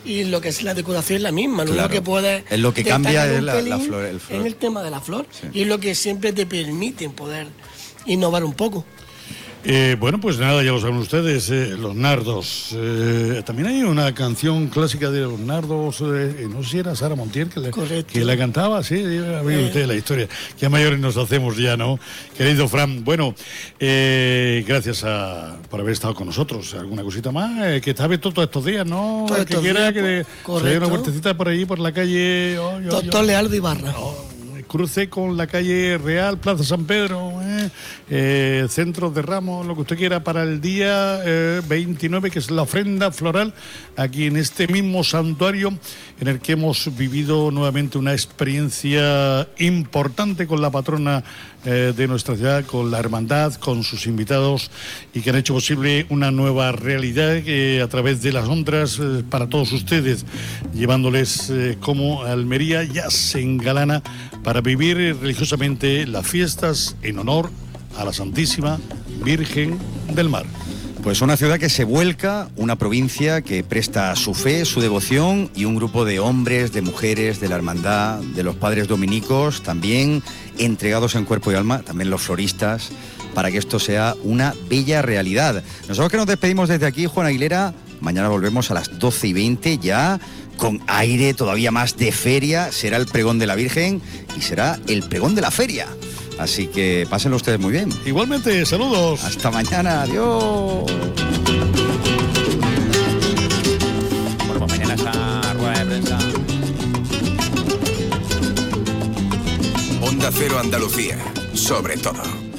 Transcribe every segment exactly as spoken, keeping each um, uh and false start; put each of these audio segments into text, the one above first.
y lo que es la decoración es la misma. Lo Claro. único que puede Es lo que cambia es la, la flor, el flor. en el tema de la flor, Sí. y es lo que siempre te permite poder innovar un poco. Eh, bueno, pues nada, ya lo saben ustedes, eh, los nardos. Eh, también hay una canción clásica de los nardos, eh, no sé si era Sara Montiel que, le, que la cantaba, sí, ya ve Eh. usted la historia. Qué mayores nos hacemos ya, ¿no? Querido Fran, bueno, eh, gracias a, por haber estado con nosotros. ¿Alguna cosita más? Eh, que está abierto todos estos días, ¿no? Todos El que estos quiera días, que pues, se dé una correcto. vueltecita por ahí, por la calle... Oh, yo, Doctor yo. Lealdo Ibarra. Cruce con la calle Real, Plaza San Pedro, eh, eh, centros de ramos, lo que usted quiera para el día eh, veintinueve, que es la ofrenda floral, aquí en este mismo santuario en el que hemos vivido nuevamente una experiencia importante con la patrona eh, de nuestra ciudad, con la hermandad, con sus invitados, y que han hecho posible una nueva realidad eh, a través de las ondas eh, para todos ustedes, llevándoles eh, como Almería ya se engalana para vivir eh, religiosamente las fiestas en honor a la Santísima Virgen del Mar. Pues una ciudad que se vuelca, una provincia que presta su fe, su devoción, y un grupo de hombres, de mujeres, de la hermandad, de los padres dominicos, también entregados en cuerpo y alma, también los floristas, para que esto sea una bella realidad. Nosotros que nos despedimos desde aquí, Juan Aguilera, mañana volvemos a las doce y veinte ya, con aire todavía más de feria, será el pregón de la Virgen y será el pregón de la feria. Así que pásenlo ustedes muy bien. Igualmente, saludos. Hasta mañana, adiós. Bueno, pues mañana esa rueda de prensa. Onda Cero Andalucía, sobre todo.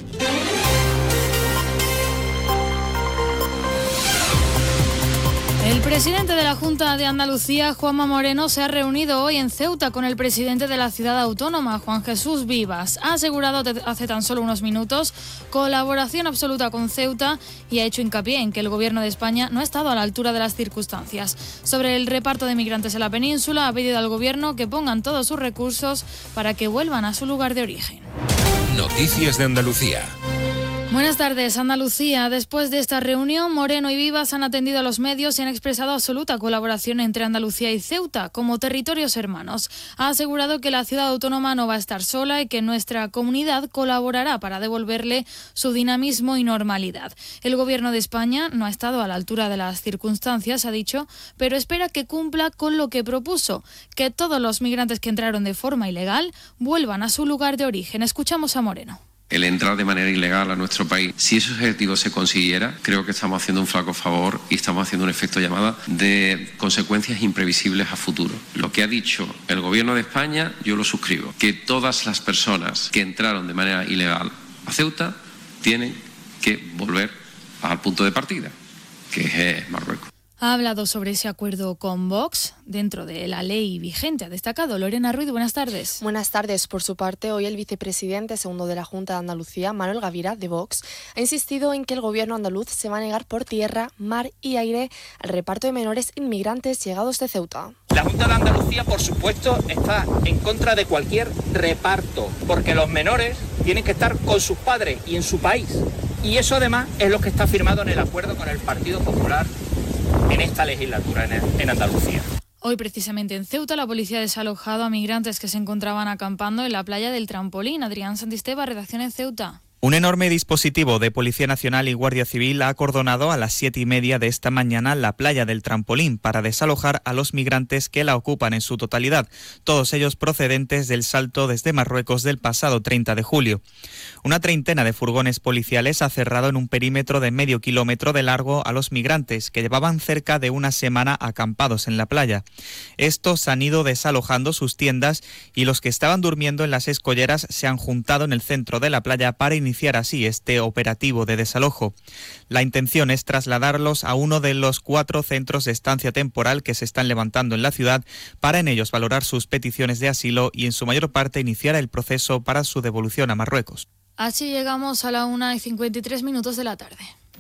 El presidente de la Junta de Andalucía, Juanma Moreno, se ha reunido hoy en Ceuta con el presidente de la ciudad autónoma, Juan Jesús Vivas. Ha asegurado hace tan solo unos minutos colaboración absoluta con Ceuta y ha hecho hincapié en que el gobierno de España no ha estado a la altura de las circunstancias. Sobre el reparto de migrantes en la península, ha pedido al gobierno que pongan todos sus recursos para que vuelvan a su lugar de origen. Noticias de Andalucía. Buenas tardes, Andalucía. Después de esta reunión, Moreno y Vivas han atendido a los medios y han expresado absoluta colaboración entre Andalucía y Ceuta como territorios hermanos. Ha asegurado que la ciudad autónoma no va a estar sola y que nuestra comunidad colaborará para devolverle su dinamismo y normalidad. El gobierno de España no ha estado a la altura de las circunstancias, ha dicho, pero espera que cumpla con lo que propuso, que todos los migrantes que entraron de forma ilegal vuelvan a su lugar de origen. Escuchamos a Moreno. El entrar de manera ilegal a nuestro país, si ese objetivo se consiguiera, creo que estamos haciendo un flaco favor y estamos haciendo un efecto llamada de consecuencias imprevisibles a futuro. Lo que ha dicho el gobierno de España, yo lo suscribo, que todas las personas que entraron de manera ilegal a Ceuta tienen que volver al punto de partida, que es Marruecos. Ha hablado sobre ese acuerdo con Vox dentro de la ley vigente. Ha destacado Lorena Ruiz. Buenas tardes. Buenas tardes. Por su parte, hoy el vicepresidente segundo de la Junta de Andalucía, Manuel Gavira, de Vox, ha insistido en que el gobierno andaluz se va a negar por tierra, mar y aire al reparto de menores inmigrantes llegados de Ceuta. La Junta de Andalucía, por supuesto, está en contra de cualquier reparto, porque los menores tienen que estar con sus padres y en su país. Y eso además es lo que está firmado en el acuerdo con el Partido Popular en esta legislatura en Andalucía. Hoy, precisamente en Ceuta, la policía ha desalojado a migrantes que se encontraban acampando en la playa del Trampolín. Adrián Santisteba, redacción en Ceuta. Un enorme dispositivo de Policía Nacional y Guardia Civil ha acordonado a las siete y media de esta mañana la playa del Trampolín para desalojar a los migrantes que la ocupan en su totalidad, todos ellos procedentes del salto desde Marruecos del pasado treinta de julio. Una treintena de furgones policiales ha cerrado en un perímetro de medio kilómetro de largo a los migrantes que llevaban cerca de una semana acampados en la playa. Estos han ido desalojando sus tiendas y los que estaban durmiendo en las escolleras se han juntado en el centro de la playa para iniciar así este operativo de desalojo. La intención es trasladarlos a uno de los cuatro centros de estancia temporal que se están levantando en la ciudad para en ellos valorar sus peticiones de asilo y en su mayor parte iniciar el proceso para su devolución a Marruecos. Así llegamos a la una y cincuenta y tres minutos de la tarde.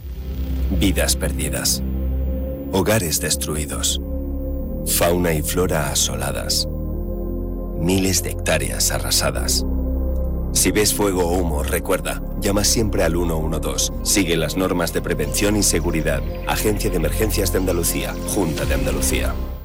Vidas perdidas, hogares destruidos, fauna y flora asoladas, miles de hectáreas arrasadas. Si ves fuego o humo, recuerda, llama siempre al uno uno dos. Sigue las normas de prevención y seguridad. Agencia de Emergencias de Andalucía, Junta de Andalucía.